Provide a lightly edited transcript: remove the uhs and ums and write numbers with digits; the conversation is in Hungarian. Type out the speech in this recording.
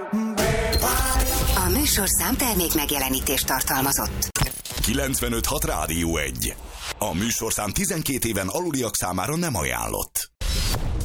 A műsorszám termék megjelenítést tartalmazott. 95.6 Rádió 1. A műsorszám 12 éven aluliak számára nem ajánlott.